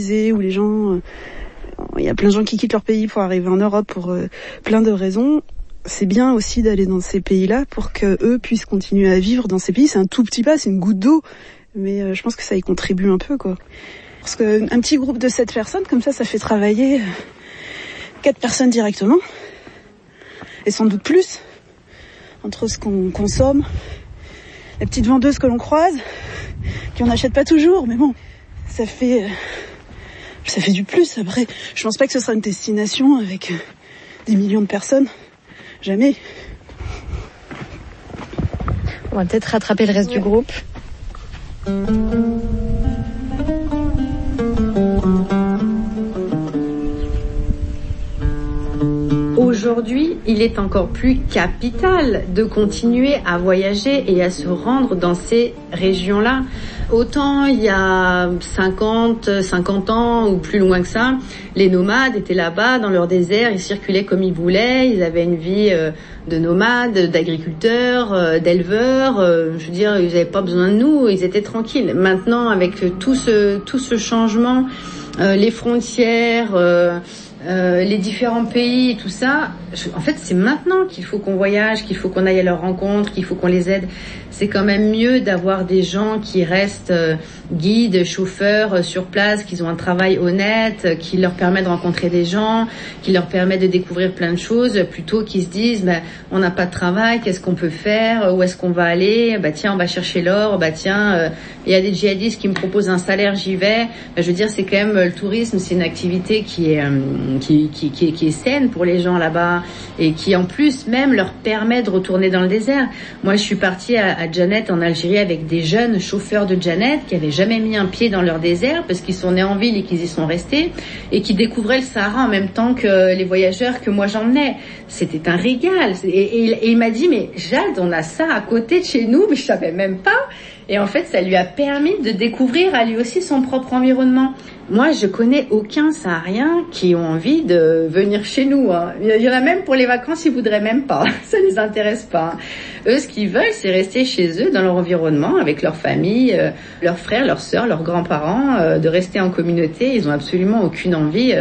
Où les gens, il y a plein de gens qui quittent leur pays pour arriver en Europe pour plein de raisons. C'est bien aussi d'aller dans ces pays-là pour que eux puissent continuer à vivre dans ces pays. C'est un tout petit pas, c'est une goutte d'eau, mais je pense que ça y contribue un peu, quoi. Parce qu'un petit groupe de 7 personnes, comme ça fait travailler 4 personnes directement, et sans doute plus, entre ce qu'on consomme, la petite vendeuse que l'on croise, qu'on n'achète pas toujours, mais bon, ça fait du plus. Après, je pense pas que ce sera une destination avec des millions de personnes. Jamais. On va peut-être rattraper le reste du groupe. Aujourd'hui, il est encore plus capital de continuer à voyager et à se rendre dans ces régions-là. Autant il y a 50 ans ou plus loin que ça, les nomades étaient là-bas dans leur désert, ils circulaient comme ils voulaient, ils avaient une vie de nomades, d'agriculteurs, d'éleveurs. Je veux dire, ils n'avaient pas besoin de nous, ils étaient tranquilles. Maintenant, avec tout ce changement, les frontières, les différents pays et tout ça, en fait, c'est maintenant qu'il faut qu'on voyage, qu'il faut qu'on aille à leur rencontre, qu'il faut qu'on les aide. C'est quand même mieux d'avoir des gens qui restent guides, chauffeurs sur place, qui ont un travail honnête, qui leur permet de rencontrer des gens, qui leur permet de découvrir plein de choses, plutôt qu'ils se disent on n'a pas de travail, qu'est-ce qu'on peut faire, où est-ce qu'on va aller, tiens, on va chercher l'or, tiens, il y a des djihadistes qui me proposent un salaire, j'y vais. Je veux dire, c'est quand même le tourisme, c'est une activité qui est saine pour les gens là-bas et qui en plus même leur permet de retourner dans le désert. Moi, je suis partie à Djanet en Algérie avec des jeunes chauffeurs de Djanet qui avaient jamais mis un pied dans leur désert parce qu'ils sont nés en ville et qu'ils y sont restés et qui découvraient le Sahara en même temps que les voyageurs que moi j'emmenais. C'était un régal. Et il m'a dit, mais Jade, on a ça à côté de chez nous, mais je savais même pas. Et en fait, ça lui a permis de découvrir à lui aussi son propre environnement. Moi, je connais aucun Saharien qui ont envie de venir chez nous. Hein. Il y en a même pour les vacances, ils voudraient même pas. Ça les intéresse pas. Eux, ce qu'ils veulent, c'est rester chez eux, dans leur environnement, avec leur famille, leurs frères, leurs sœurs, leurs grands-parents, de rester en communauté. Ils ont absolument aucune envie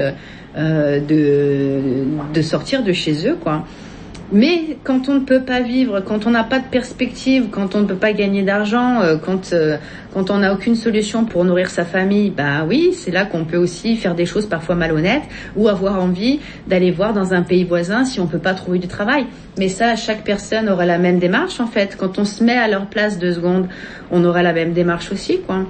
de sortir de chez eux, quoi. Mais quand on ne peut pas vivre, quand on n'a pas de perspective, quand on ne peut pas gagner d'argent, quand on n'a aucune solution pour nourrir sa famille, oui, c'est là qu'on peut aussi faire des choses parfois malhonnêtes ou avoir envie d'aller voir dans un pays voisin si on peut pas trouver du travail. Mais ça, chaque personne aura la même démarche en fait. Quand on se met à leur place 2 secondes, on aura la même démarche aussi, quoi.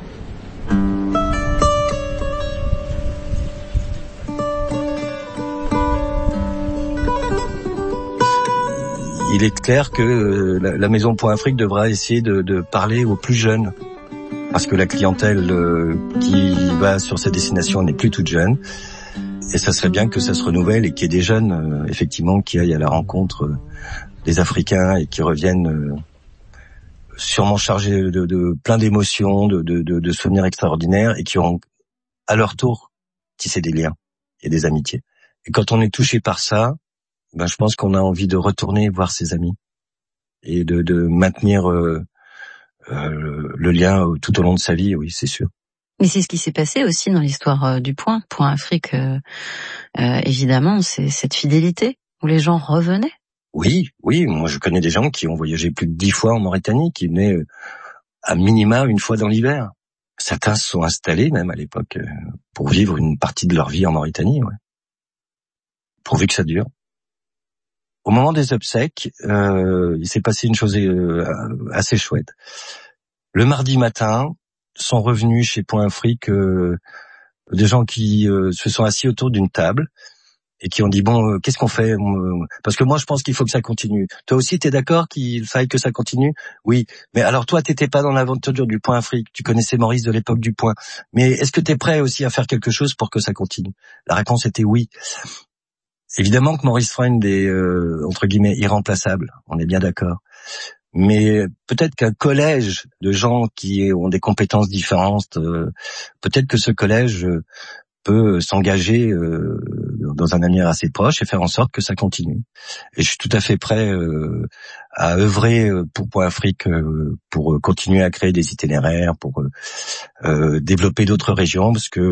Il est clair que la Maison Point Afrique devra essayer de parler aux plus jeunes. Parce que la clientèle qui va sur cette destination n'est plus toute jeune. Et ça serait bien que ça se renouvelle et qu'il y ait des jeunes, effectivement, qui aillent à la rencontre des Africains et qui reviennent sûrement chargés de plein d'émotions, de souvenirs extraordinaires et qui auront à leur tour tissé des liens et des amitiés. Et quand on est touché par ça, je pense qu'on a envie de retourner voir ses amis et de maintenir le lien tout au long de sa vie, oui, c'est sûr. Mais c'est ce qui s'est passé aussi dans l'histoire du Point Afrique. Évidemment, c'est cette fidélité où les gens revenaient. Oui, moi je connais des gens qui ont voyagé plus de 10 fois en Mauritanie, qui venaient à minima une fois dans l'hiver. Certains se sont installés même à l'époque pour vivre une partie de leur vie en Mauritanie, ouais. Pourvu que ça dure. Au moment des obsèques, il s'est passé une chose assez chouette. Le mardi matin, sont revenus chez Point Afrique des gens qui se sont assis autour d'une table et qui ont dit qu'est-ce qu'on fait? Parce que moi je pense qu'il faut que ça continue. Toi aussi t'es d'accord qu'il faille que ça continue? Oui. Mais alors toi t'étais pas dans l'aventure du Point Afrique, tu connaissais Maurice de l'époque du Point. Mais est-ce que t'es prêt aussi à faire quelque chose pour que ça continue? La réponse était oui. Évidemment que Maurice Freund est, entre guillemets, irremplaçable, on est bien d'accord. Mais peut-être qu'un collège de gens qui ont des compétences différentes, peut-être que ce collège peut s'engager dans un avenir assez proche et faire en sorte que ça continue. Et je suis tout à fait prêt à œuvrer pour Point Afrique, pour continuer à créer des itinéraires, pour développer d'autres régions, parce que